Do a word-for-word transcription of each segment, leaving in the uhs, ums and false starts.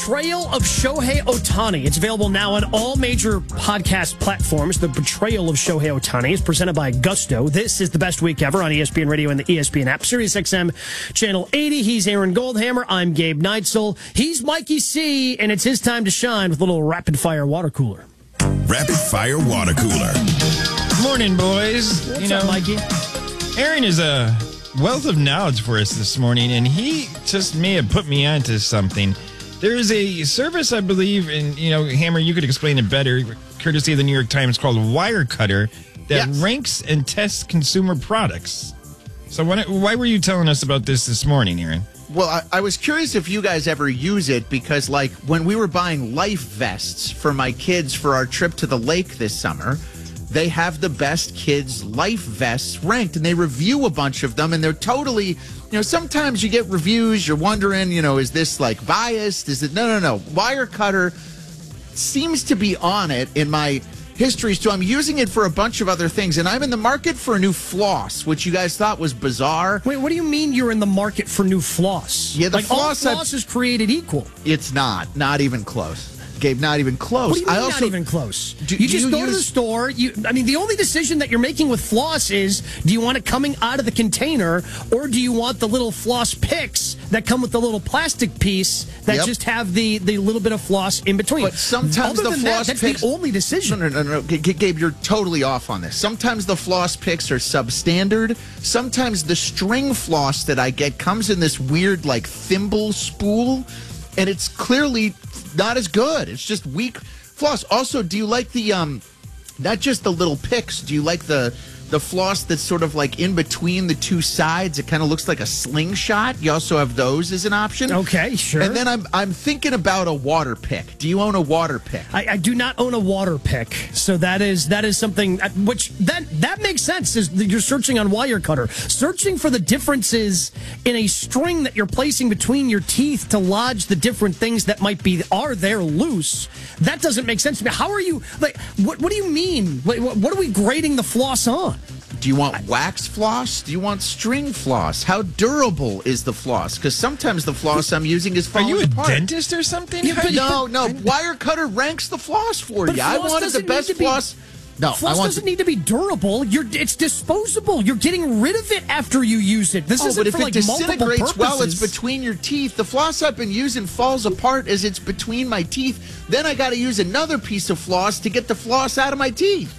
Betrayal of Shohei Ohtani. It's available now on all major podcast platforms. The Betrayal of Shohei Ohtani is presented by Gusto. This is the best week ever on E S P N Radio and the E S P N app. Sirius X M Channel eighty. He's Aaron Goldhammer. I'm Gabe Neitzel. He's Mikey C, and it's his time to shine with a little rapid fire water cooler. Rapid fire water cooler. Morning, boys. What's you know, up, Mikey? Aaron is a wealth of knowledge for us this morning, and he just may have put me onto something. There is a service, I believe, and, you know, Hammer, you could explain it better, courtesy of the New York Times, called Wirecutter, that yes. ranks and tests consumer products. So why, why were you telling us about this this morning, Aaron? Well, I, I was curious if you guys ever use it because, like, when we were buying life vests for my kids for our trip to the lake this summer, they have the best kids' life vests ranked, and they review a bunch of them, and they're totally... You know, sometimes you get reviews, you're wondering, you know, is this, like, biased? Is it... No, no, no. Wirecutter seems to be on it in my history, so I'm using it for a bunch of other things, and I'm in the market for a new floss, which you guys thought was bizarre. Wait, what do you mean you're in the market for new floss? Yeah, the like, floss... all floss is created equal. It's not. Not even close. Gabe, not even close. What do you mean I also, not even close? Do, you do just you go use, to the store. You, I mean, the only decision that you're making with floss is, do you want it coming out of the container, or do you want the little floss picks that come with the little plastic piece that Yep. just have the, the little bit of floss in between? But sometimes Other the than floss that, that's picks... the only decision. No, no, no, no. G- Gabe, you're totally off on this. Sometimes the floss picks are substandard. Sometimes the string floss that I get comes in this weird, like, thimble spool, and it's clearly not as good. It's just weak floss. Also, do you like the, um, not just the little picks, do you like the the floss that's sort of like in between the two sides? It kind of looks like a slingshot. You also have those as an option. Okay, sure. And then I'm I'm thinking about a water pick. Do you own a water pick? I, I do not own a water pick, so that is that is something uh, which that that makes sense. Is that you're searching on Wirecutter, searching for the differences in a string that you're placing between your teeth to lodge the different things that might be are there loose. That doesn't make sense to me. How are you like? What what do you mean? What, what are we grading the floss on? Do you want wax floss? Do you want string floss? How durable is the floss? Because sometimes the floss I'm using is Are falling you a apart. dentist or something? Yeah, but- No, no. Wirecutter ranks the floss for But you. I floss wanted the doesn't need best to be- floss. No, Floss I want. doesn't need to be durable. You're it's disposable. You're getting rid of it after you use it. This Oh, isn't but if for it like multiple disintegrates purposes. while it's between your teeth, the floss I've been using falls apart as it's between my teeth. Then I got to use another piece of floss to get the floss out of my teeth.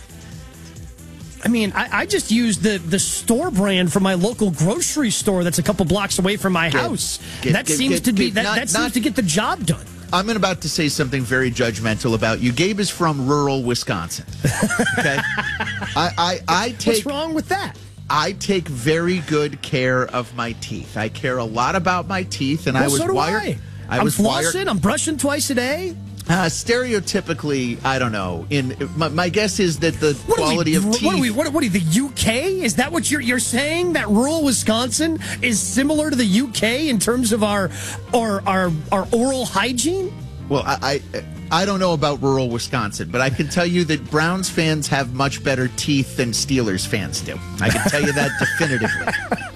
I mean, I, I just use the, the store brand from my local grocery store that's a couple blocks away from my Get- house. get- that get- seems get- to be get- that, not- that seems not- to get the job done. I'm about to say something very judgmental about you. Gabe is from rural Wisconsin. Okay, I, I I take What's wrong with that? I take very good care of my teeth. I care a lot about my teeth, and Well, I was so do wired. I. I I'm was flossing. wired. I'm brushing twice a day. Uh, stereotypically, I don't know. In my, my guess is that the What quality are we, of teeth. What are we? What, what are you, the U K? Is that what you're you're saying? That rural Wisconsin is similar to the U K in terms of our our our, our oral hygiene? Well, I, I I don't know about rural Wisconsin, but I can tell you that Browns fans have much better teeth than Steelers fans do. I can tell you that definitively.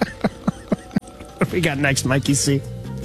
What we got next, Mikey C?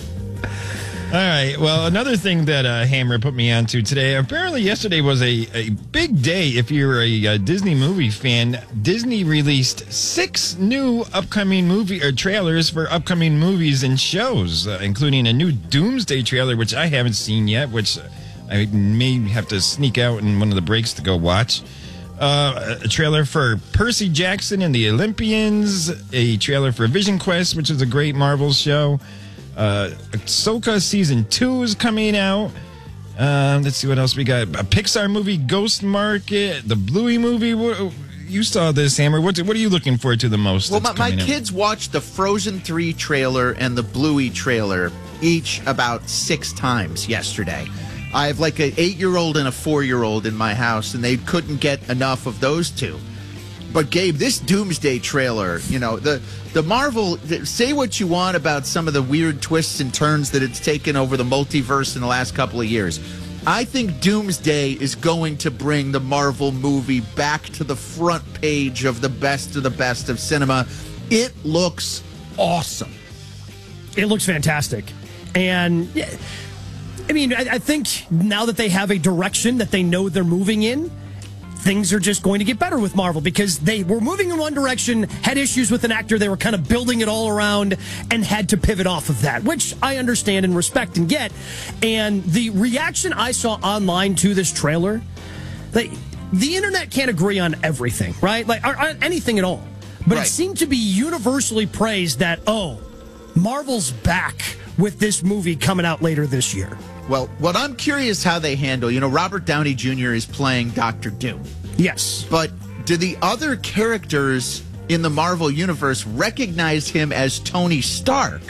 All right. Well, another thing that uh, Hammer put me onto today, apparently yesterday was a, a big day if you're a, a Disney movie fan. Disney released six new upcoming movie or trailers for upcoming movies and shows, uh, including a new Doomsday trailer, which I haven't seen yet, which I may have to sneak out in one of the breaks to go watch. Uh, a trailer for Percy Jackson and the Olympians, a trailer for Vision Quest, which is a great Marvel show. Uh, Ahsoka season two is coming out. Um, let's see what else we got. A Pixar movie, Ghost Market, the Bluey movie. What, you saw this, Hammer. What, what are you looking forward to the most? Well, my, that's my coming out? kids watched the Frozen three trailer and the Bluey trailer each about six times yesterday. I have like an eight-year-old and a four-year-old in my house, and they couldn't get enough of those two. But, Gabe, this Doomsday trailer, you know, the the Marvel, say what you want about some of the weird twists and turns that it's taken over the multiverse in the last couple of years. I think Doomsday is going to bring the Marvel movie back to the front page of the best of the best of cinema. It looks awesome. It looks fantastic. And I mean, I, I think now that they have a direction that they know they're moving in, things are just going to get better with Marvel because they were moving in one direction, had issues with an actor, they were kind of building it all around, and had to pivot off of that, which I understand and respect and get. And the reaction I saw online to this trailer, like, the internet can't agree on everything, right? Like, or, or anything at all. But right. It seemed to be universally praised that, oh, Marvel's back with this movie coming out later this year. Well, what I'm curious how they handle, you know, Robert Downey Junior is playing Doctor Doom. Yes. But do the other characters in the Marvel Universe recognize him as Tony Stark?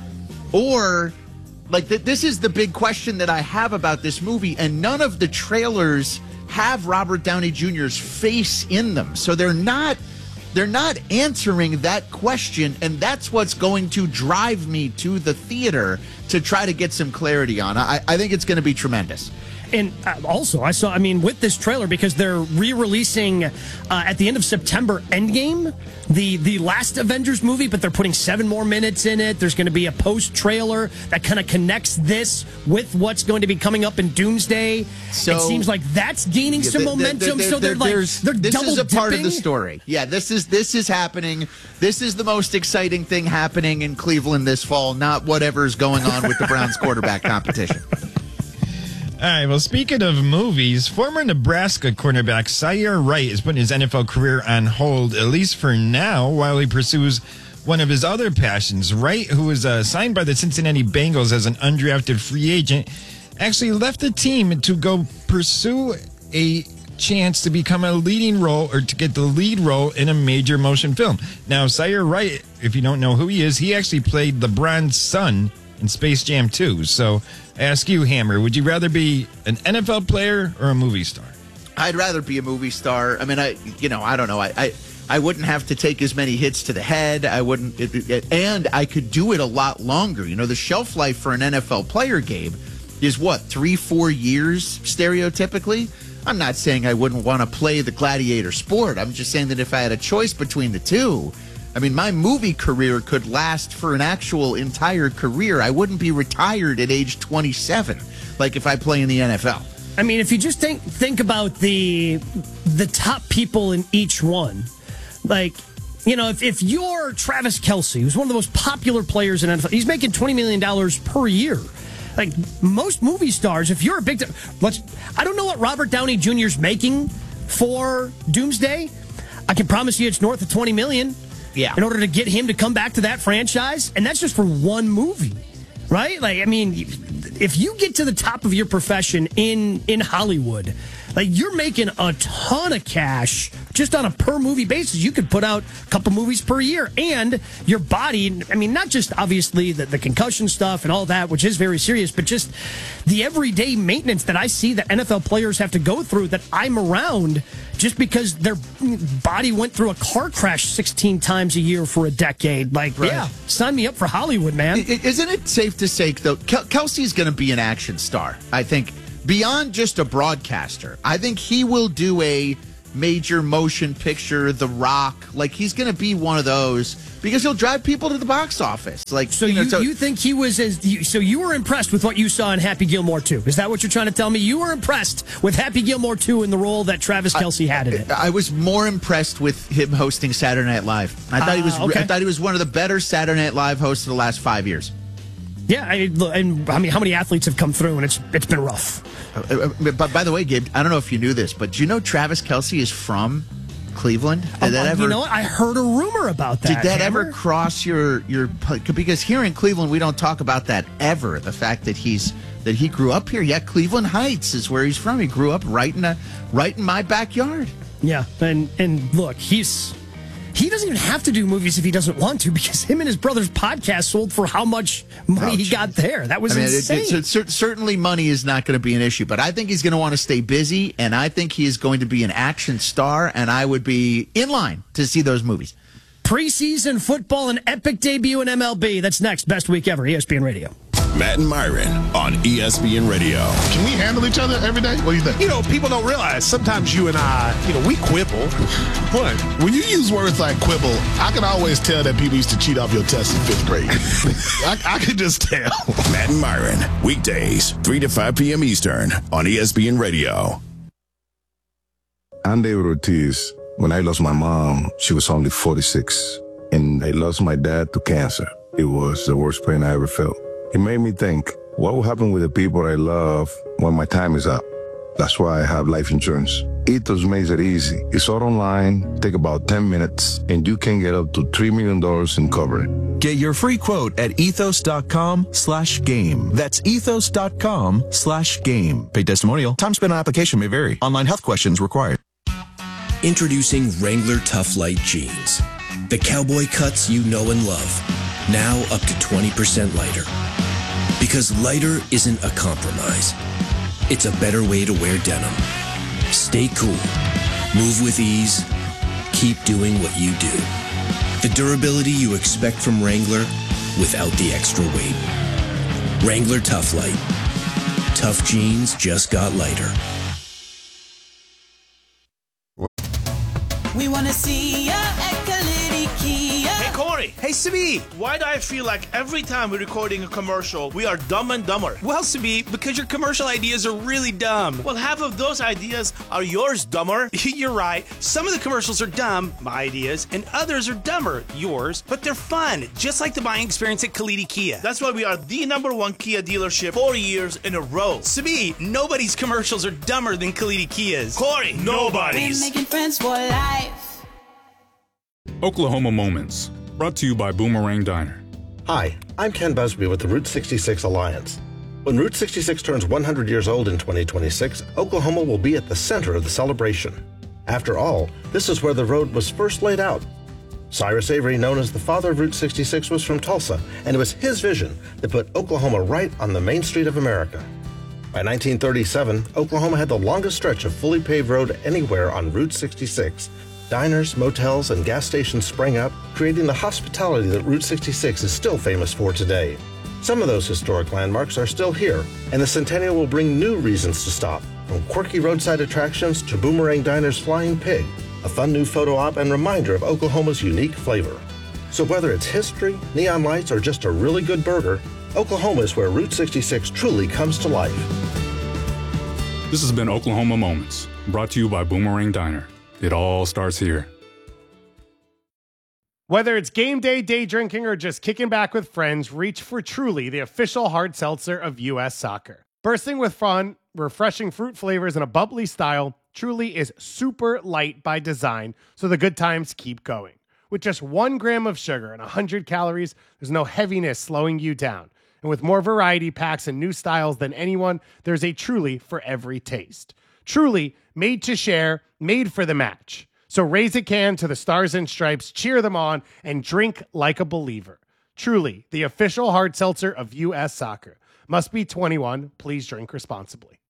Or, like, th- this is the big question that I have about this movie, and none of the trailers have Robert Downey Junior's face in them. So they're not... They're not answering that question, and that's what's going to drive me to the theater to try to get some clarity on. I, I think it's going to be tremendous. And also, I saw, I mean, with this trailer, because they're re-releasing uh, at the end of September Endgame, the, the last Avengers movie, but they're putting seven more minutes in it. There's going to be a post-trailer that kind of connects this with what's going to be coming up in Doomsday. So, it seems like that's gaining some the, momentum. the, the, so they're like, they're this double is a part dipping. of the story. Yeah, this is this is happening. This is the most exciting thing happening in Cleveland this fall, not whatever's going on with the Browns quarterback competition. All right, well, speaking of movies, former Nebraska cornerback Zaire Wright is putting his N F L career on hold, at least for now, while he pursues one of his other passions. Wright, who was uh, signed by the Cincinnati Bengals as an undrafted free agent, actually left the team to go pursue a chance to become a leading role or to get the lead role in a major motion film. Now, Zaire Wright, if you don't know who he is, he actually played LeBron's son in Space Jam two. So I ask you, Hammer, would you rather be an N F L player or a movie star? I'd rather be a movie star. I mean, I, you know, I don't know. I, I, I wouldn't have to take as many hits to the head. I wouldn't, it, it, and I could do it a lot longer. You know, the shelf life for an N F L player, Gabe, is what, three, four years stereotypically? I'm not saying I wouldn't want to play the gladiator sport. I'm just saying that if I had a choice between the two, I mean, my movie career could last for an actual entire career. I wouldn't be retired at age twenty-seven, like if I play in the N F L. I mean, if you just think think about the the top people in each one, like, you know, if, if you're Travis Kelce, who's one of the most popular players in N F L, he's making twenty million dollars per year. Like most movie stars, if you're a big, let's, I don't know what Robert Downey Junior's making for Doomsday. I can promise you it's north of twenty million dollars. Yeah. In order to get him to come back to that franchise, and that's just for one movie, right? Like, I mean, if you get to the top of your profession in in Hollywood, like, you're making a ton of cash just on a per movie basis. You could put out a couple movies per year, and your body, I mean, not just obviously the, the concussion stuff and all that, which is very serious, but just the everyday maintenance that I see that N F L players have to go through that I'm around just because their body went through a car crash sixteen times a year for a decade. Like, right. Yeah, sign me up for Hollywood, man. Isn't it safe to say, though, Kel- Kelsey's going to be an action star, I think. Beyond just a broadcaster, I think he will do a major motion picture, The Rock. Like, he's going to be one of those because he'll drive people to the box office. Like, so you, know, you, so, you think he was as you, so you were impressed with what you saw in Happy Gilmore two? Is that what you're trying to tell me? You were impressed with Happy Gilmore two in the role that Travis Kelce had in it? I, I was more impressed with him hosting Saturday Night Live. I thought uh, he was. Okay. I thought he was one of the better Saturday Night Live hosts of the last five years. Yeah, I, and I mean, how many athletes have come through, and it's it's been rough. Uh, but by the way, Gabe, I don't know if you knew this, but do you know Travis Kelce is from Cleveland? Did um, that ever, you know what? I heard a rumor about that. Did that Hammer? ever cross your your? Because here in Cleveland, we don't talk about that ever. The fact that he's that he grew up here. Yeah, Cleveland Heights is where he's from. He grew up right in a right in my backyard. Yeah, and and look, he's. He doesn't even have to do movies if he doesn't want to, because him and his brother's podcast sold for how much money Ouch. he got there. That was I mean, insane. It, it, it, certainly money is not going to be an issue, but I think he's going to want to stay busy, and I think he is going to be an action star, and I would be in line to see those movies. Preseason football, an epic debut in M L B. That's next. Best week ever, E S P N Radio. Matt and Myron on E S P N Radio. Can we handle each other every day? What do you think? You know, people don't realize sometimes you and I, you know, we quibble. What? When you use words like quibble, I can always tell that people used to cheat off your test in fifth grade. I, I could just tell. Matt and Myron, weekdays, three to five p.m. Eastern on E S P N Radio. I'm David Ortiz. When I lost my mom, she was only forty-six. And I lost my dad to cancer. It was the worst pain I ever felt. It made me think, what will happen with the people I love when my time is up? That's why I have life insurance. Ethos makes it easy. It's all online, take about ten minutes, and you can get up to three million dollars in coverage. Get your free quote at ethos.com slash game. That's ethos.com slash game. Paid testimonial. Time spent on application may vary. Online health questions required. Introducing Wrangler Tough Light Jeans. The cowboy cuts you know and love. Now up to twenty percent lighter. Because lighter isn't a compromise. It's a better way to wear denim. Stay cool. Move with ease. Keep doing what you do. The durability you expect from Wrangler without the extra weight. Wrangler Tough Light. Tough jeans just got lighter. We want to see ya at Kalidi Kia. Hey, Corey. Hey, Sabi. Why do I feel like every time we're recording a commercial, we are dumb and dumber? Well, Sabi, because your commercial ideas are really dumb. Well, half of those ideas are yours, dumber. You're right. Some of the commercials are dumb, my ideas, and others are dumber, yours, but they're fun, just like the buying experience at Kalidi Kia. That's why we are the number one Kia dealership four years in a row. Sabi, nobody's commercials are dumber than Kalidi Kia's. Corey, nobody's. We're making friends for life. Oklahoma Moments, brought to you by Boomerang Diner. Hi, I'm Ken Busby with the Route sixty-six Alliance. When Route sixty-six turns one hundred years old in twenty twenty-six, Oklahoma will be at the center of the celebration. After all, this is where the road was first laid out. Cyrus Avery, known as the father of Route sixty-six, was from Tulsa, and it was his vision that put Oklahoma right on the main street of America. By nineteen thirty-seven, Oklahoma had the longest stretch of fully paved road anywhere on Route sixty-six. Diners, motels, and gas stations sprang up, creating the hospitality that Route sixty-six is still famous for today. Some of those historic landmarks are still here, and the Centennial will bring new reasons to stop, from quirky roadside attractions to Boomerang Diner's Flying Pig, a fun new photo op and reminder of Oklahoma's unique flavor. So whether it's history, neon lights, or just a really good burger, Oklahoma is where Route sixty-six truly comes to life. This has been Oklahoma Moments, brought to you by Boomerang Diner. It all starts here. Whether it's game day, day drinking, or just kicking back with friends, reach for Truly, the official hard seltzer of U S Soccer. Bursting with fun, refreshing fruit flavors, and a bubbly style, Truly is super light by design, so the good times keep going. With just one gram of sugar and one hundred calories, there's no heaviness slowing you down. And with more variety packs and new styles than anyone, there's a Truly for every taste. Truly, made to share, made for the match. So raise a can to the Stars and Stripes, cheer them on, and drink like a believer. Truly, the official hard seltzer of U S Soccer. Must be twenty-one. Please drink responsibly.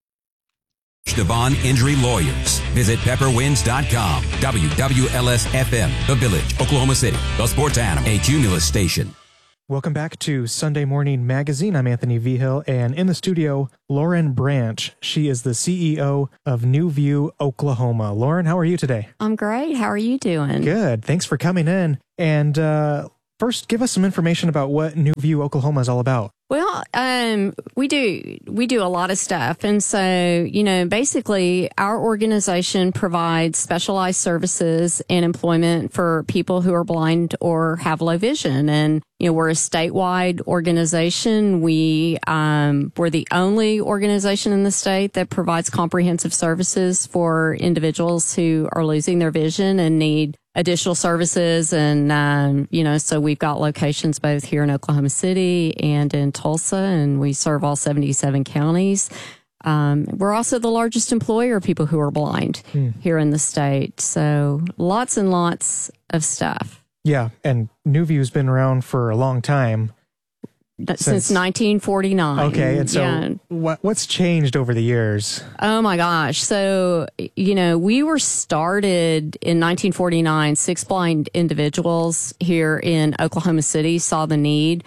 Devon Injury Lawyers. Visit pepper winds dot com. W W L S F M, The Village, Oklahoma City, the sports animal, a Cumulus station. Welcome back to Sunday Morning Magazine. I'm Anthony Vigil, and in the studio, Lauren Branch. She is the C E O of New View, Oklahoma. Lauren, how are you today? I'm great. How are you doing? Good. Thanks for coming in. And uh, first, give us some information about what New View, Oklahoma is all about. Well, um, we do we do a lot of stuff. And so, you know, basically our organization provides specialized services and employment for people who are blind or have low vision. And, you know, we're a statewide organization. We, um, we're the only organization in the state that provides comprehensive services for individuals who are losing their vision and need additional services. And, um, you know, so we've got locations both here in Oklahoma City and in Tulsa, and we serve all seventy-seven counties. Um, we're also the largest employer of people who are blind hmm. here in the state. So lots and lots of stuff. Yeah. And New View's been around for a long time. Since, Since nineteen forty-nine. Okay. And so yeah. what, what's changed over the years? Oh, my gosh. So, you know, we were started in nineteen forty-nine. Six blind individuals here in Oklahoma City saw the need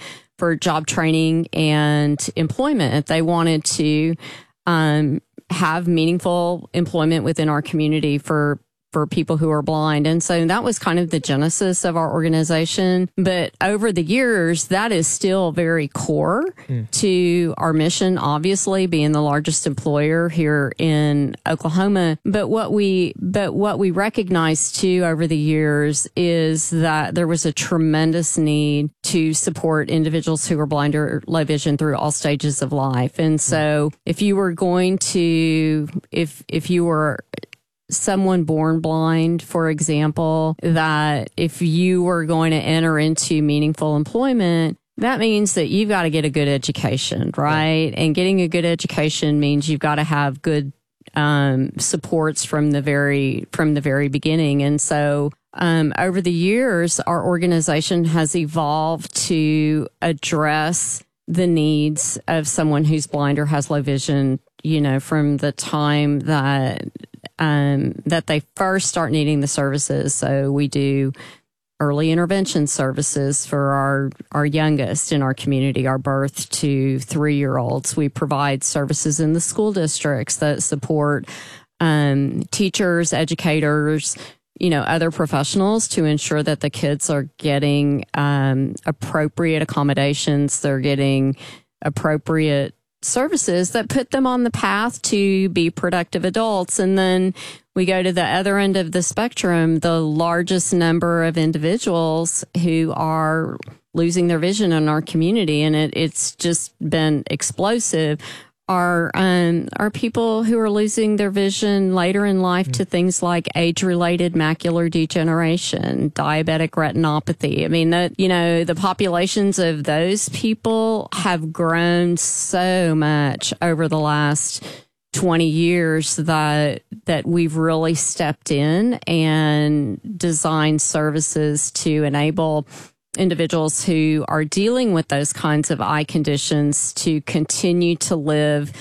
for job training and employment. If they wanted to um, have meaningful employment within our community for for people who are blind. And so that was kind of the genesis of our organization. But over the years, that is still very core mm. to our mission, obviously being the largest employer here in Oklahoma. But what we, but what we recognized too over the years is that there was a tremendous need to support individuals who are blind or low vision through all stages of life. And so if you were going to, if, if you were someone born blind, for example, that if you were going to enter into meaningful employment, that means that you've got to get a good education, right? Yeah. And getting a good education means you've got to have good um, supports from the very from the very beginning. And so um, over the years, our organization has evolved to address the needs of someone who's blind or has low vision, you know, from the time that Um, that they first start needing the services. So we do early intervention services for our, our youngest in our community, our birth to three-year-olds. We provide services in the school districts that support um, teachers, educators, you know, other professionals to ensure that the kids are getting um, appropriate accommodations. They're getting appropriate services that put them on the path to be productive adults. And then we go to the other end of the spectrum, the largest number of individuals who are losing their vision in our community, and it, it's just been explosive, are um, are people who are losing their vision later in life mm-hmm. to things like age-related macular degeneration, diabetic retinopathy. I mean, that you know, the populations of those people have grown so much over the last twenty years that that we've really stepped in and designed services to enable individuals who are dealing with those kinds of eye conditions to continue to live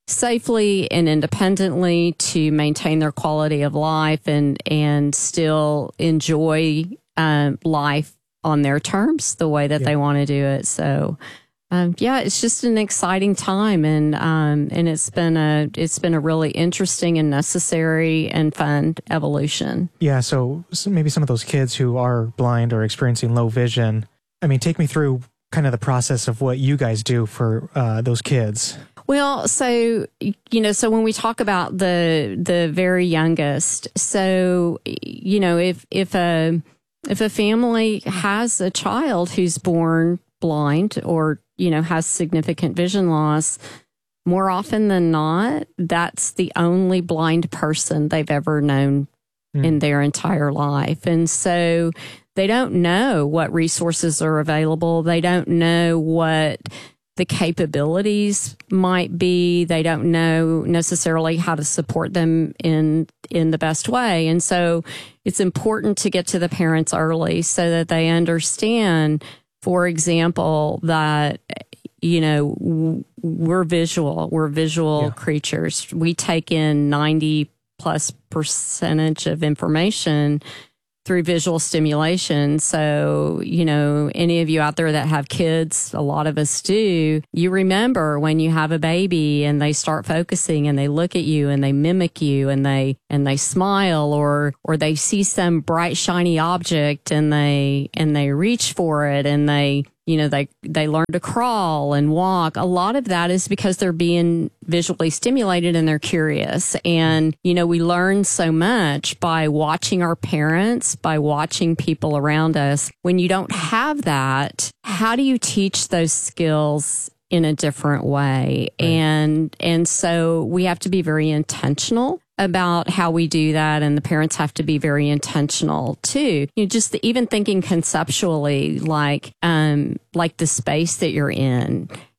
safely and independently, to maintain their quality of life and and still enjoy um, life on their terms, the way that yeah. they want to do it. So, um, yeah, it's just an exciting time, and um, and it's been a it's been a really interesting and necessary and fun evolution. Yeah, so, so maybe some of those kids who are blind or experiencing low vision, I mean, take me through kind of the process of what you guys do for uh, those kids. Well, so, you know, so when we talk about the the very youngest, so, you know, if if a if a family has a child who's born blind or, you know, has significant vision loss, more often than not, that's the only blind person they've ever known mm. in their entire life. And so they don't know what resources are available. They don't know what the capabilities might be. They don't know necessarily how to support them in in the best way. And so it's important to get to the parents early so that they understand, for example, that, you know, we're visual. We're visual yeah. creatures. We take in ninety plus percentage of information through visual stimulation. So, you know, any of you out there that have kids, a lot of us do, you remember when you have a baby and they start focusing and they look at you and they mimic you and they and they smile, or or they see some bright shiny object and they and they reach for it and they you know, they, they learn to crawl and walk. A lot of that is because they're being visually stimulated and they're curious. And, you know, we learn so much by watching our parents, by watching people around us. When you don't have that, how do you teach those skills in a different way? Right. And, and so we have to be very intentional about how we do that, and the parents have to be very intentional too. You know, just the, even thinking conceptually, like um, like the space that you're in.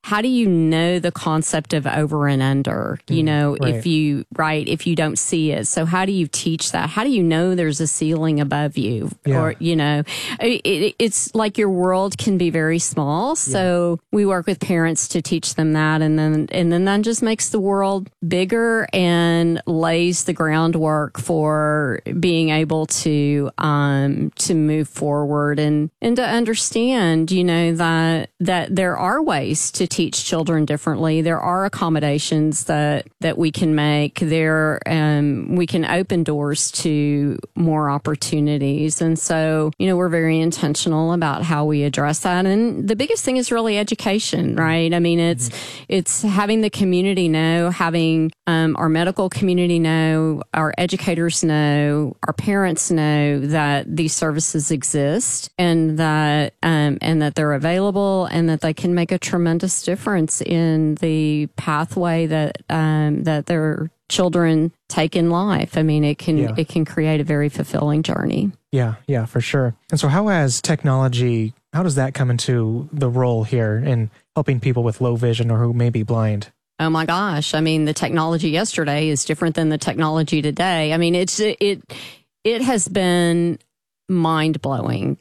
how do you know the concept of over and under, you know, right. if you, right, if you don't see it? So how do you teach that? How do you know there's a ceiling above you? Yeah. Or, you know, it, it, it's like your world can be very small. So yeah. we work with parents to teach them that. And then, and then that just makes the world bigger and lays the groundwork for being able to, um, to move forward and, and to understand, you know, that, that there are ways to teach children differently. There are accommodations that, that we can make. There, um, we can open doors to more opportunities. And so, you know, we're very intentional about how we address that. And the biggest thing is really education, right? I mean, it's, mm-hmm. it's having the community know, having, um, our medical community know, our educators know, our parents know that these services exist and that, um, and that they're available and that they can make a tremendous difference in the pathway that um, that their children take in life. I mean, it can Yeah. it can create a very fulfilling journey. Yeah, yeah, for sure. And so how has technology, how does that come into the role here in helping people with low vision or who may be blind? Oh my gosh. I mean, the technology yesterday is different than the technology today. I mean, it's it it has been mind blowing.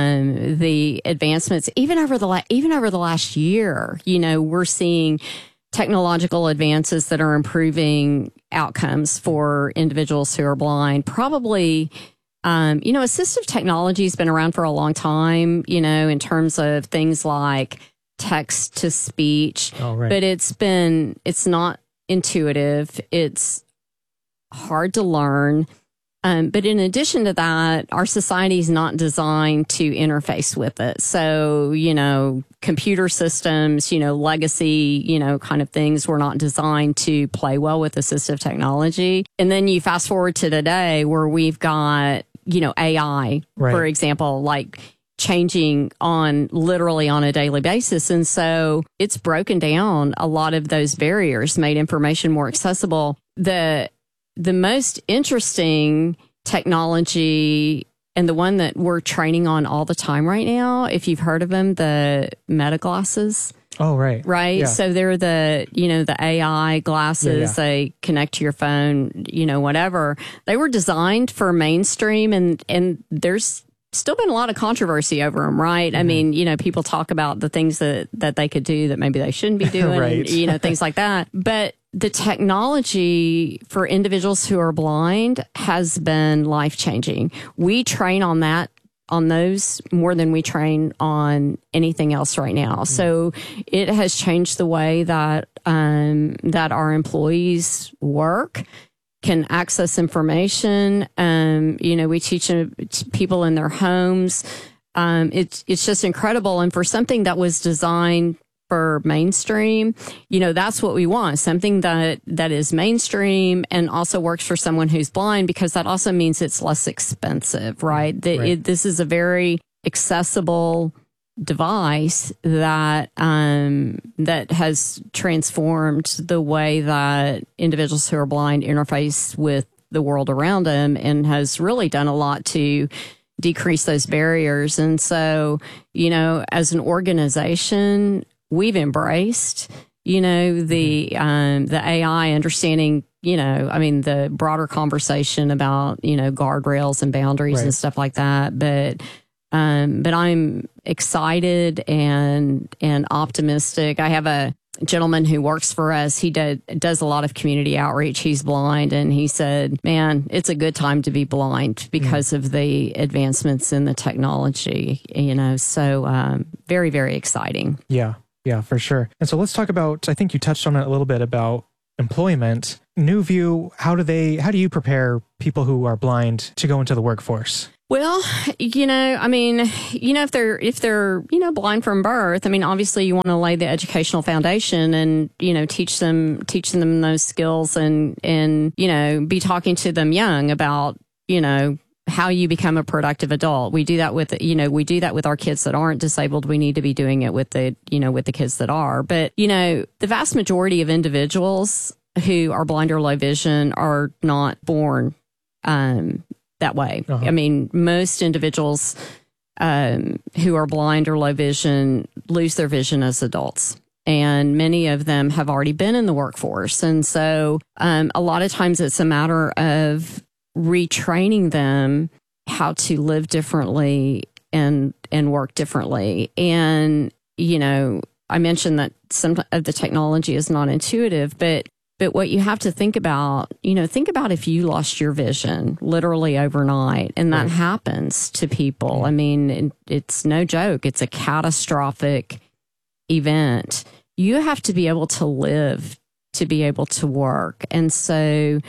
Um, the advancements, even over the la- even over the last year, you know, we're seeing technological advances that are improving outcomes for individuals who are blind. Probably, um, you know, assistive technology has been around for a long time. You know, in terms of things like text to speech, oh, right. but it's been it's not intuitive. It's hard to learn. Um, but in addition to that, our society is not designed to interface with it. So, you know, computer systems, you know, legacy, you know, kind of things were not designed to play well with assistive technology. And then you fast forward to today where we've got, you know, A I, right. for example, like changing on literally on a daily basis. And so it's broken down a lot of those barriers, made information more accessible. The The most interesting technology and the one that we're training on all the time right now, if you've heard of them, the Meta glasses. Oh, right. Right. Yeah. So they're the, you know, the A I glasses. Yeah, yeah. They connect to your phone, you know, whatever. They were designed for mainstream and, and there's still been a lot of controversy over them, right? Mm-hmm. I mean, you know, people talk about the things that, that they could do that maybe they shouldn't be doing, right. and, you know, things like that. But the technology for individuals who are blind has been life-changing. We train on that, on those more than we train on anything else right now. Mm. So it has changed the way that um, that our employees work, can access information. Um, you know, we teach uh, people in their homes. Um, it's it's just incredible. And for something that was designed for mainstream, you know, that's what we want. Something that, that is mainstream and also works for someone who's blind, because that also means it's less expensive, right? The, Right. It, this is a very accessible device that, um, that has transformed the way that individuals who are blind interface with the world around them and has really done a lot to decrease those barriers. And so, you know, as an organization, we've embraced, you know, the um, the A I understanding, you know, I mean, the broader conversation about, you know, guardrails and boundaries Right. and stuff like that. But um, but I'm excited and and optimistic. I have a gentleman who works for us. He did, does a lot of community outreach. He's blind, and he said, man, it's a good time to be blind because mm. of the advancements in the technology, you know, so um, very, very exciting. Yeah, yeah, for sure. And so let's talk about, I think you touched on it a little bit about employment. NewView, how do they, how do you prepare people who are blind to go into the workforce? Well, you know, I mean, you know, if they're, if they're, you know, blind from birth, I mean, obviously you want to lay the educational foundation and, you know, teach them, teach them those skills and, and, you know, be talking to them young about, you know, how you become a productive adult. We do that with, you know, we do that with our kids that aren't disabled. We need to be doing it with the, you know, with the kids that are. But, you know, the vast majority of individuals who are blind or low vision are not born, um, that way. Uh-huh. I mean, most individuals um, who are blind or low vision lose their vision as adults. and many of them have already been in the workforce. And so um, a lot of times it's a matter of retraining them how to live differently and and work differently. And, you know, I mentioned that some of the technology is not intuitive, but But what you have to think about, you know, think about if you lost your vision literally overnight, and that right. happens to people. I mean, it, it's no joke. It's a catastrophic event. You have to be able to live to be able to work. And so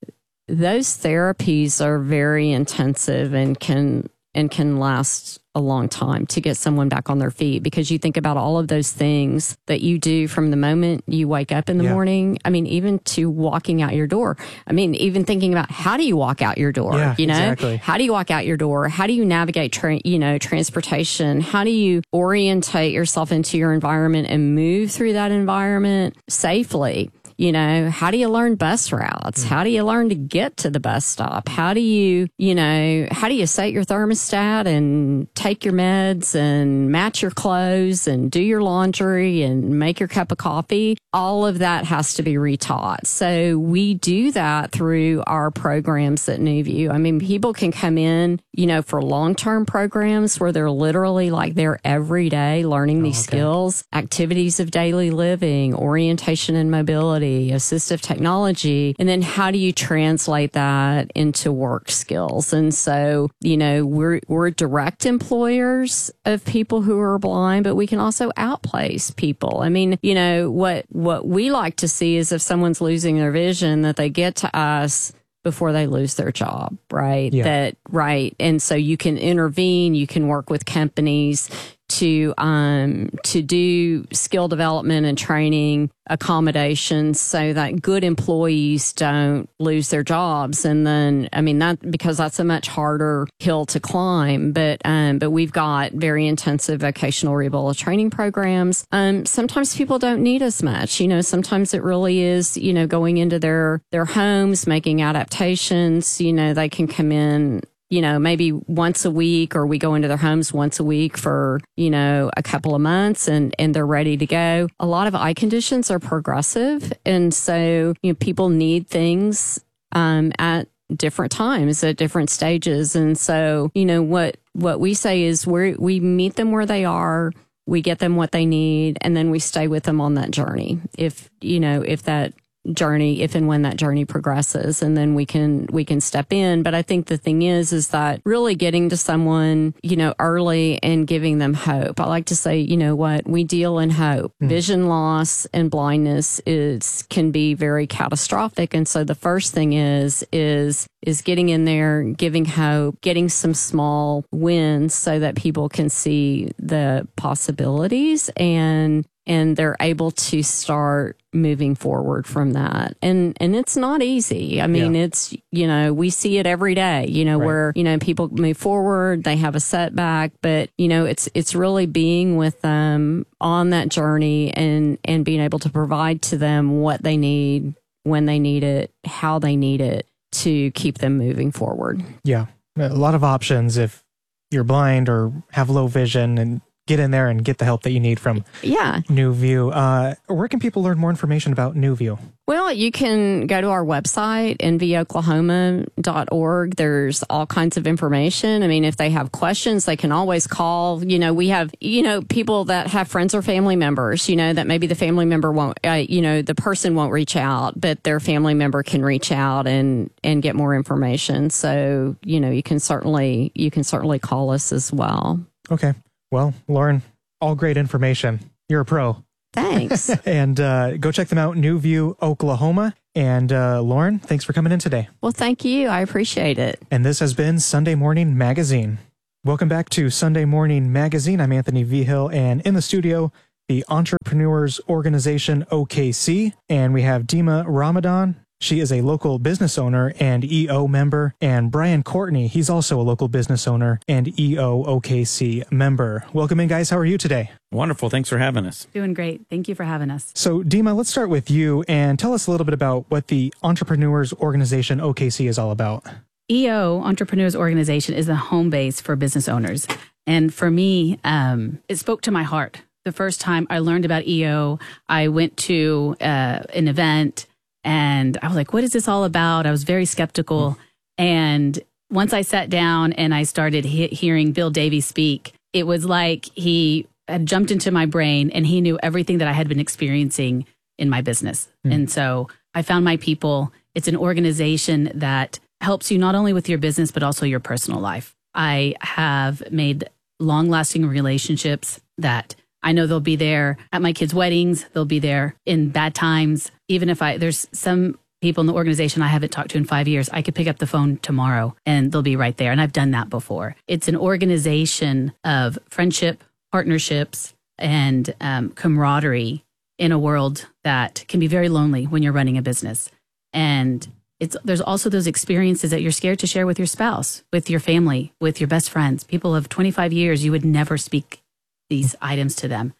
those therapies are very intensive and can and can last a long time to get someone back on their feet, because you think about all of those things that you do from the moment you wake up in the yeah. morning. I mean, even to walking out your door. I mean, even thinking about how do you walk out your door, yeah, you know, exactly. how do you walk out your door? How do you navigate, tra- you know, transportation? How do you orientate yourself into your environment and move through that environment safely? You know, how do you learn bus routes? How do you learn to get to the bus stop? How do you, you know, how do you set your thermostat and take your meds and match your clothes and do your laundry and make your cup of coffee? All of that has to be retaught. So we do that through our programs at NewView. I mean, people can come in, you know, for long-term programs where they're literally like there every day learning oh, these okay. skills, activities of daily living, orientation and mobility, assistive technology, and then how do you translate that into work skills? And so, you know, we're we're direct employers of people who are blind, but we can also outplace people. I mean, you know, what what we like to see is if someone's losing their vision, that they get to us before they lose their job, right? Yeah. That right. And so you can intervene, you can work with companies to um, to do skill development and training accommodations so that good employees don't lose their jobs. And then, I mean, that because that's a much harder hill to climb. But um, but we've got very intensive vocational rehabilitation training programs. Um, sometimes people don't need as much. You know, sometimes it really is, you know, going into their their homes, making adaptations. You know, they can come in, you know, maybe once a week, or we go into their homes once a week for, you know, a couple of months, and, and they're ready to go. A lot of eye conditions are progressive. And so, you know, people need things um, at different times, at different stages. And so, you know, what, what we say is we we meet them where they are, we get them what they need, and then we stay with them on that journey. If, you know, if that journey, if and when that journey progresses, and then we can we can step in. But I think the thing is is that really getting to someone, you know, early and giving them hope. I like to say, you know what, we deal in hope. Mm. Vision loss and blindness is can be very catastrophic. And so the first thing is is is getting in there, giving hope, getting some small wins so that people can see the possibilities, and and they're able to start moving forward from that. And and it's not easy. I mean, yeah. it's, you know, we see it every day, you know, right. where, you know, people move forward, they have a setback, but, you know, it's it's really being with them on that journey, and, and being able to provide to them what they need, when they need it, how they need it, to keep them moving forward. Yeah. A lot of options if you're blind or have low vision, and get in there and get the help that you need from yeah. NewView. Uh, where can people learn more information about NewView? Well, you can go to our website, n v oklahoma dot org. There's all kinds of information. I mean, if they have questions, they can always call. You know, we have, you know, people that have friends or family members, you know, that maybe the family member won't, uh, you know, the person won't reach out, but their family member can reach out and, and get more information. So, you know, you can certainly, you can certainly call us as well. Okay. Well, Lauren, all great information. You're a pro. Thanks. And uh, go check them out, NewView Oklahoma. And uh, Lauren, thanks for coming in today. Well, thank you. I appreciate it. And this has been Sunday Morning Magazine. Welcome back to Sunday Morning Magazine. I'm Anthony Vigil, and in the studio, the Entrepreneurs Organization O K C. And we have Dima Ramadan. She is a local business owner and E O member, and Brian Courtney, he's also a local business owner and E O O K C member. Welcome in, guys. How are you today? Wonderful. Thanks for having us. Doing great. Thank you for having us. So, Dima, let's start with you and tell us a little bit about what the Entrepreneurs Organization O K C is all about. E O, Entrepreneurs Organization, is the home base for business owners. And for me, um, it spoke to my heart the first time I learned about E O, I went to uh, an event and I was like, what is this all about? I was very skeptical. And once I sat down and I started he- hearing Bill Davies speak, it was like he had jumped into my brain and he knew everything that I had been experiencing in my business. Mm. And so I found my people. It's an organization that helps you not only with your business, but also your personal life. I have made long-lasting relationships that I know they'll be there at my kids' weddings. They'll be there in bad times. Even if I, there's some people in the organization I haven't talked to in five years, I could pick up the phone tomorrow and they'll be right there. And I've done that before. It's an organization of friendship, partnerships, and um, camaraderie in a world that can be very lonely when you're running a business. And it's, there's also those experiences that you're scared to share with your spouse, with your family, with your best friends. People of twenty-five years, you would never speak these items to them.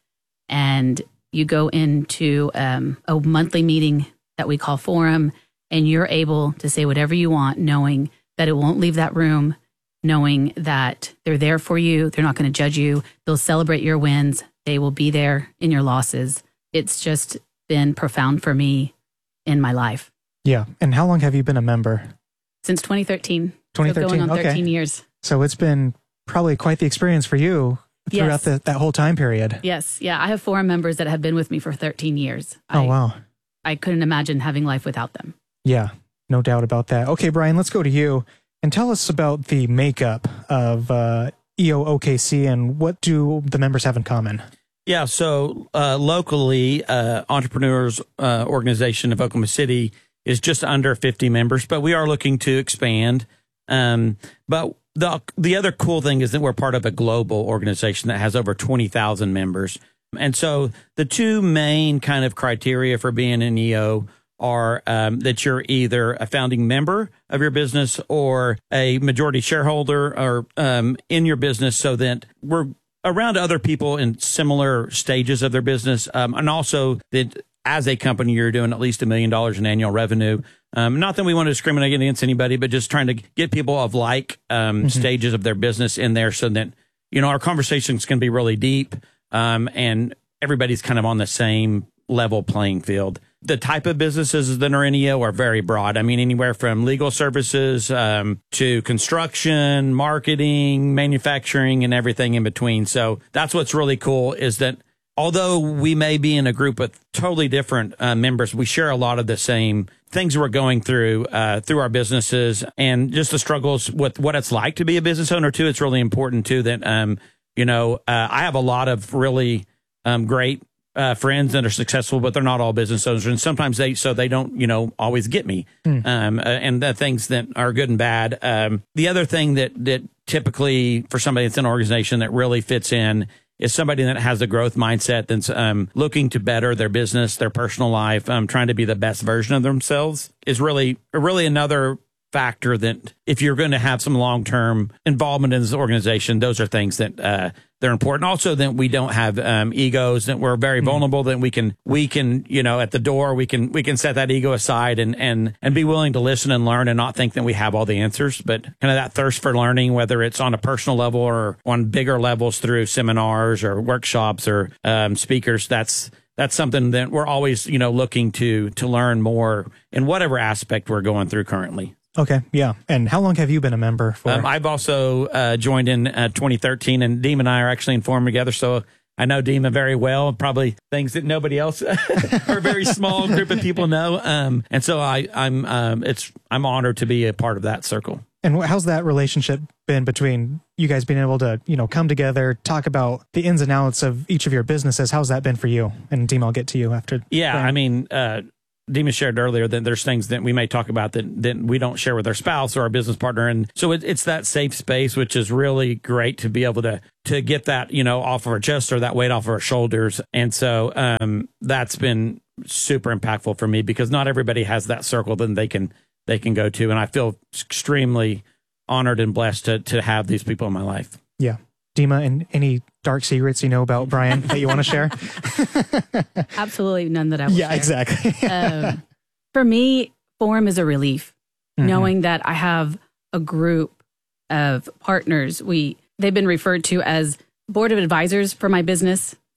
And you go into um, a monthly meeting that we call Forum, and you're able to say whatever you want, knowing that it won't leave that room, knowing that they're there for you. They're not going to judge you. They'll celebrate your wins. They will be there in your losses. It's just been profound for me in my life. Yeah. And how long have you been a member? Since twenty thirteen. twenty thirteen. So going on okay. thirteen years. So it's been probably quite the experience for you throughout yes. the, that whole time period. Yes. Yeah. I have forum members that have been with me for thirteen years. Oh, I, wow. I couldn't imagine having life without them. Yeah, no doubt about that. Okay, Brian, let's go to you and tell us about the makeup of uh, E O O K C and what do the members have in common? Yeah, so uh, locally, uh, Entrepreneurs uh, Organization of Oklahoma City is just under fifty members, but we are looking to expand. Um, but the the other cool thing is that we're part of a global organization that has over twenty thousand members. And so the two main kind of criteria for being an E O are um, that you're either a founding member of your business or a majority shareholder or um, in your business, so that we're around other people in similar stages of their business. Um, and also that as a company, you're doing at least a million dollars in annual revenue. Um, not that we want to discriminate against anybody, but just trying to get people of like um, mm-hmm. stages of their business in there so that, you know, our conversations can be really deep um, and everybody's kind of on the same level playing field. The type of businesses that are in E O are very broad. I mean, anywhere from legal services um, to construction, marketing, manufacturing, and everything in between. So that's what's really cool is that although we may be in a group with totally different uh, members, we share a lot of the same things we're going through uh, through our businesses and just the struggles with what it's like to be a business owner, too. It's really important, too, that, um, you know, uh, I have a lot of really um, great Uh, friends that are successful, but they're not all business owners. And sometimes they, so they don't, you know, always get me. Mm. Um, uh, and the things that are good and bad. Um, the other thing that, that typically for somebody that's in an organization that really fits in is somebody that has a growth mindset that's um, looking to better their business, their personal life, um, trying to be the best version of themselves is really, really another factor that if you're going to have some long-term involvement in this organization, those are things that uh, they're important. Also, that we don't have um, egos, that we're very vulnerable, that we can, we can, you know, at the door, we can, we can set that ego aside and, and, and be willing to listen and learn and not think that we have all the answers, but kind of that thirst for learning, whether it's on a personal level or on bigger levels through seminars or workshops or um, speakers. That's, that's something that we're always, you know, looking to, to learn more in whatever aspect we're going through currently. Okay, yeah. And how long have you been a member for? Um, I've also uh, joined in uh, twenty thirteen, and Deema and I are actually in Forum together, so I know Deema very well, probably things that nobody else or a very small group of people know. Um, and so I, I'm um, it's I'm honored to be a part of that circle. And how's that relationship been between you guys being able to, you know, come together, talk about the ins and outs of each of your businesses? How's that been for you? And Deema, I'll get to you after. Yeah, Brian. I mean, uh, Deema shared earlier that there's things that we may talk about that, that we don't share with our spouse or our business partner. And so it, it's that safe space, which is really great to be able to, to get that, you know, off of our chest or that weight off of our shoulders. And so um, that's been super impactful for me because not everybody has that circle that they can, they can go to. And I feel extremely honored and blessed to, to have these people in my life. Yeah. Deema, and any dark secrets you know about Brian that you want to share? Absolutely none that I will Yeah, share. exactly. um, for me, Forum is a relief, mm-hmm. knowing that I have a group of partners. We they've been referred to as board of advisors for my business.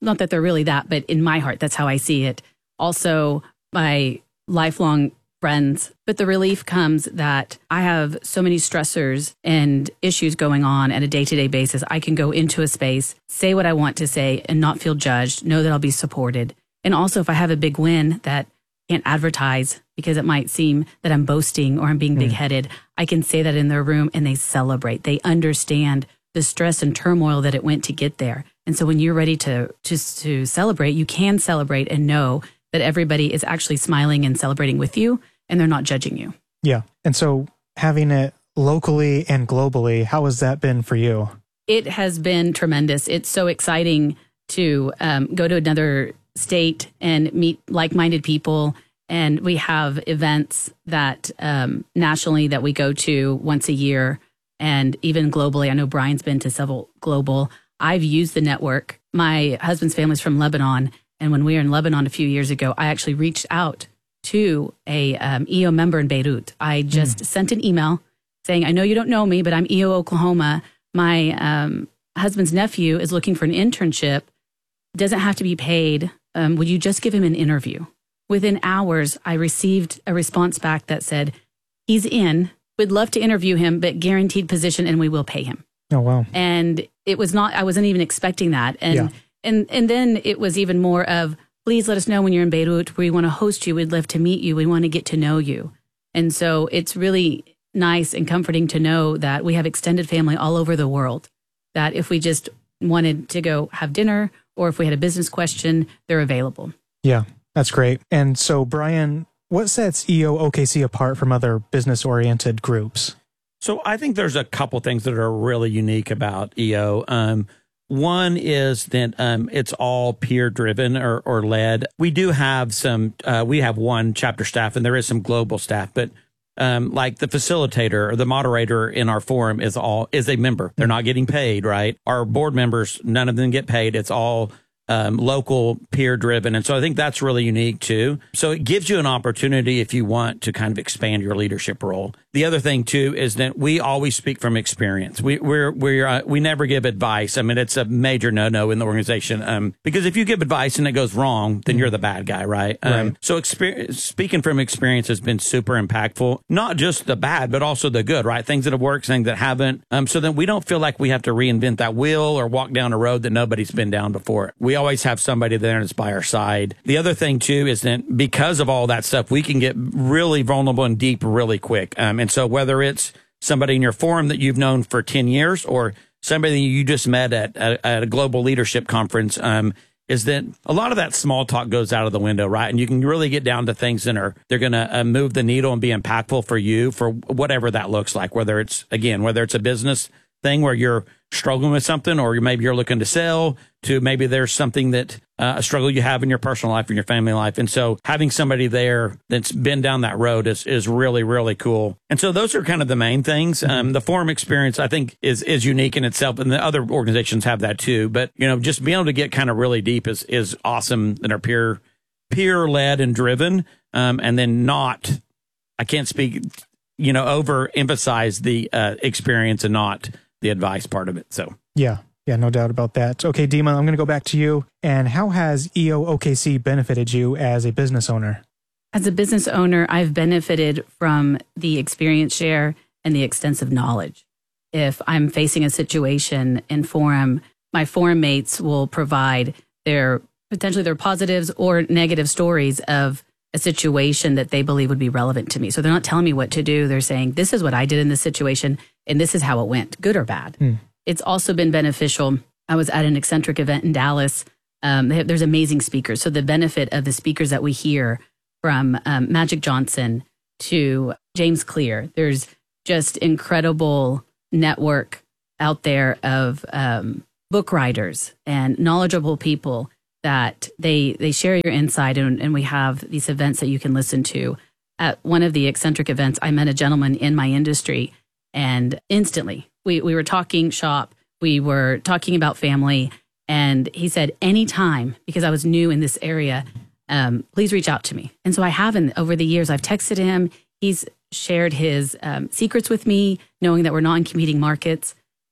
not that they're really that, but in my heart, that's how I see it. Also, my lifelong friends. But the relief comes that I have so many stressors and issues going on at a day-to-day basis. I can go into a space, say what I want to say, and not feel judged, know that I'll be supported. And also, if I have a big win that I can't advertise because it might seem that I'm boasting or I'm being mm. big-headed, I can say that in their room and they celebrate. They understand the stress and turmoil that it went to get there. And so when you're ready to just to celebrate, you can celebrate and know that everybody is actually smiling and celebrating with you and they're not judging you. Yeah. And so having it locally and globally, how has that been for you? It has been tremendous. It's so exciting to um, go to another state and meet like-minded people. And we have events that um, nationally that we go to once a year. And even globally, I know Brian's been to several global. I've used the network. My husband's family's from Lebanon. And when we were in Lebanon a few years ago, I actually reached out to a um, E O member in Beirut. I just mm. sent an email saying, I know you don't know me, but I'm E O Oklahoma. My um, husband's nephew is looking for an internship. Doesn't have to be paid. Um, would you just give him an interview? Within hours, I received a response back that said, he's in. We'd love to interview him, but guaranteed position and we will pay him. Oh, wow. And it was not, I wasn't even expecting that. And, yeah. and, and then it was even more of, please let us know when you're in Beirut. We want to host you. We'd love to meet you. We want to get to know you. And so it's really nice and comforting to know that we have extended family all over the world, that if we just wanted to go have dinner or if we had a business question, they're available. Yeah, that's great. And so, Brian, what sets E O O K C apart from other business-oriented groups? So I think there's a couple things that are really unique about E O. Um, one is that um, it's all peer-driven or, or led. We do have some, uh, we have one chapter staff, and there is some global staff, but um, like the facilitator or the moderator in our forum is all is a member. They're not getting paid, right? Our board members, none of them get paid. It's all Um, local, peer-driven. And so I think that's really unique, too. So it gives you an opportunity if you want to kind of expand your leadership role. The other thing, too, is that we always speak from experience. We we're, we're, uh, we never give advice. I mean, it's a major no-no in the organization um, because if you give advice and it goes wrong, then you're the bad guy, right? Um, right. So experience, speaking from experience has been super impactful. Not just the bad, but also the good, right? Things that have worked, things that haven't. Um, so then we don't feel like we have to reinvent that wheel or walk down a road that nobody's been down before. We always have somebody there that's by our side. The other thing too is that because of all that stuff, we can get really vulnerable and deep really quick. Um, and so whether it's somebody in your forum that you've known for ten years or somebody that you just met at, at, at a global leadership conference, um, is that a lot of that small talk goes out of the window, right? And you can really get down to things that are, they're going to uh, move the needle and be impactful for you for whatever that looks like, whether it's, again, whether it's a business thing where you're struggling with something, or maybe you're looking to sell, to maybe there's something that uh, a struggle you have in your personal life, in your family life. And so having somebody there that's been down that road is, is really, really cool. And so those are kind of the main things. Um, the forum experience, I think, is, is unique in itself, and the other organizations have that too. But, you know, just being able to get kind of really deep is, is awesome, that are peer, peer led and driven. Um, and then not, I can't speak, you know, overemphasize the uh, experience and not the advice part of it. So, yeah, yeah, no doubt about that. Okay, Dima, I'm going to go back to you. And how has E O O K C benefited you as a business owner? As a business owner, I've benefited from the experience share and the extensive knowledge. If I'm facing a situation in forum, my forum mates will provide their potentially their positives or negative stories of a situation that they believe would be relevant to me. So they're not telling me what to do. They're saying, this is what I did in this situation, and this is how it went, good or bad. Mm. It's also been beneficial. I was at an eccentric event in Dallas. Um, they have, there's amazing speakers. So the benefit of the speakers that we hear, from um, Magic Johnson to James Clear, there's just incredible network out there of um, book writers and knowledgeable people that they they share your insight, and, and we have these events that you can listen to. At one of the eccentric events, I met a gentleman in my industry, and instantly we, we were talking shop, we were talking about family, and he said, anytime, because I was new in this area, um, please reach out to me. And so I haven't, over the years, I've texted him, he's shared his um, secrets with me, knowing that we're not in competing markets.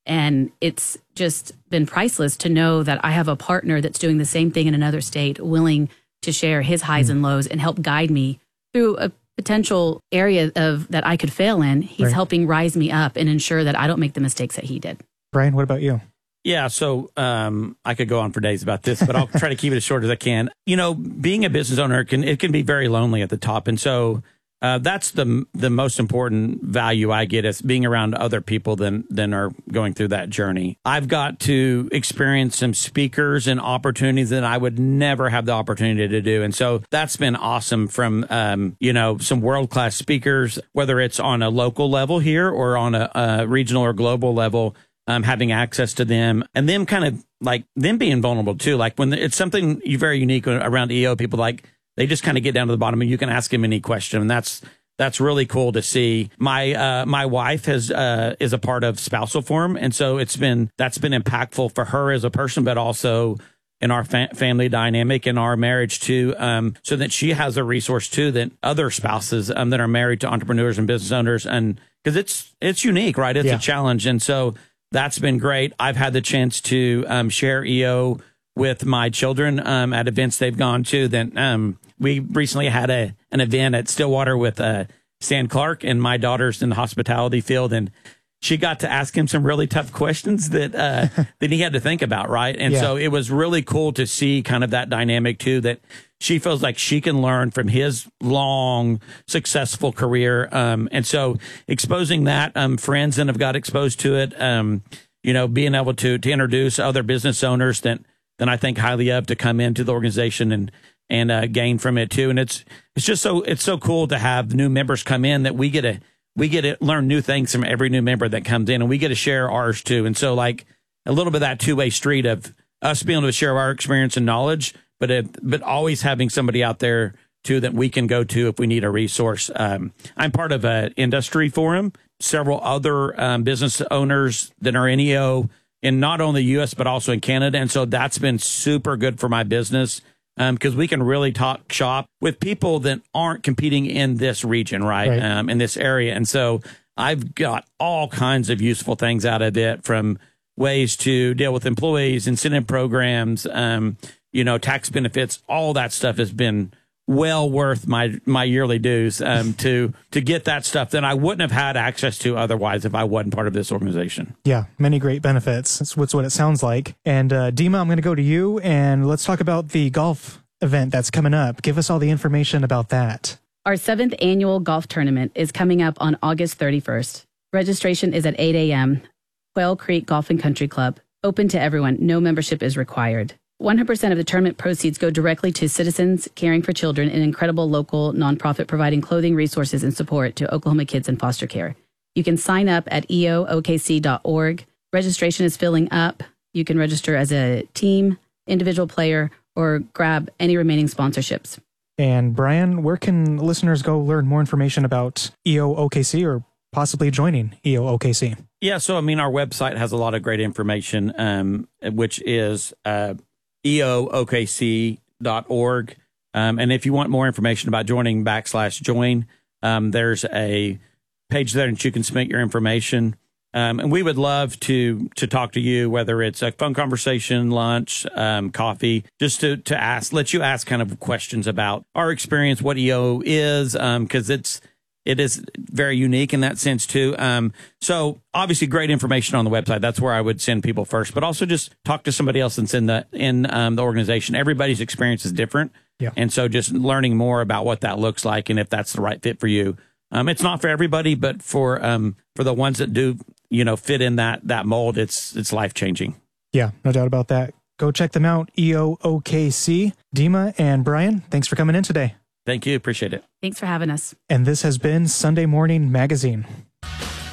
And it's just been priceless to know that I have a partner that's doing the same thing in another state, willing to share his highs and lows and help guide me through a potential area of that I could fail in. He's Right. helping rise me up and ensure that I don't make the mistakes that he did. Brian, what about you? Yeah, so um, I could go on for days about this, but I'll try to keep it as short as I can. You know, being a business owner can it can be very lonely at the top, and so uh, that's the the most important value I get is being around other people than than are going through that journey. I've got to experience some speakers and opportunities that I would never have the opportunity to do, and so that's been awesome. From um, you know some world class speakers, whether it's on a local level here or on a, a regional or global level. Um, having access to them and them kind of like them being vulnerable too. Like when it's something very unique around E O, people like they just kind of get down to the bottom and you can ask them any question. And that's, that's really cool to see. My, uh, my wife has, uh, is a part of Spousal Forum. And so it's been, that's been impactful for her as a person, but also in our fa- family dynamic and our marriage too. Um, so that she has a resource too, that other spouses, um, that are married to entrepreneurs and business owners. And cause it's, it's unique, right? It's Yeah. a challenge. And so, that's been great. I've had the chance to um, share E O with my children um, at events they've gone to. Then um, we recently had a an event at Stillwater with uh, Stan Clark, and my daughter's in the hospitality field, and she got to ask him some really tough questions that uh, that he had to think about, right? And Yeah. so it was really cool to see kind of that dynamic too, that she feels like she can learn from his long, successful career. Um, and so exposing that, um, friends that have got exposed to it, um, you know, being able to to introduce other business owners that, that I think highly of to come into the organization and and uh, gain from it too. And it's it's just so it's so cool to have new members come in that we get to we get to learn new things from every new member that comes in, and we get to share ours too. And so like a little bit of that two way street of us being able to share our experience and knowledge, but it, but always having somebody out there too that we can go to if we need a resource. Um, I'm part of an industry forum, several other um, business owners that are in E O in not only the U S but also in Canada, and so that's been super good for my business. Because um, we can really talk shop with people that aren't competing in this region, right? Right. Um, in this area. And so I've got all kinds of useful things out of it, from ways to deal with employees, incentive programs, um, you know, tax benefits. All that stuff has been well worth my my yearly dues um, to to get that stuff that I wouldn't have had access to otherwise if I wasn't part of this organization. Yeah, many great benefits. That's what's what it sounds like. And uh, Dima, I'm going to go to you, and let's talk about the golf event that's coming up. Give us all the information about that. Our seventh annual golf tournament is coming up on August thirty-first. Registration is at eight a.m. Quail Creek Golf and Country Club. Open to everyone. No membership is required. one hundred percent of the tournament proceeds go directly to Citizens Caring for Children, an incredible local nonprofit providing clothing, resources, and support to Oklahoma kids in foster care. You can sign up at E O O K C dot org. Registration is filling up. You can register as a team, individual player, or grab any remaining sponsorships. And Brian, where can listeners go learn more information about E O O K C or possibly joining E O O K C? Yeah, so I mean, our website has a lot of great information, um, which is uh, E O O K C dot org. Um, and if you want more information about joining backslash join, um, there's a page there that you can submit your information. Um, and we would love to to talk to you, whether it's a phone conversation, lunch, um, coffee, just to to ask, let you ask kind of questions about our experience, what E O is, because um, it's it is very unique in that sense too. Um, so obviously, great information on the website. That's where I would send people first, but also just talk to somebody else that's in the in um, the organization. Everybody's experience is different, yeah. And so just learning more about what that looks like and if that's the right fit for you. Um, it's not for everybody, but for um, for the ones that do, you know, fit in that that mold, it's it's life changing. Yeah, no doubt about that. Go check them out. E O O K C. Dima and Brian, thanks for coming in today. Thank you. Appreciate it. Thanks for having us. And this has been Sunday Morning Magazine.